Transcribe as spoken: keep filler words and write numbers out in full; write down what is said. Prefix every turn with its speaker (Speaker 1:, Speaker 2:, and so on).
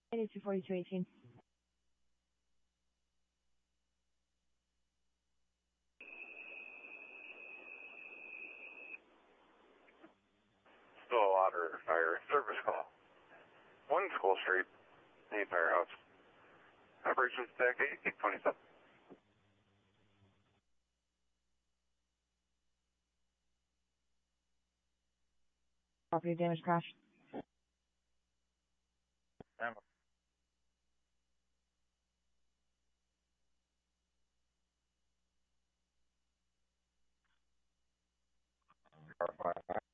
Speaker 1: eighty-two forty-two eighteen.
Speaker 2: Stillwater Fire Service call. One School Street, the firehouse. Operations Deck eight twenty-seven.
Speaker 1: Property damage crash.
Speaker 2: Car five.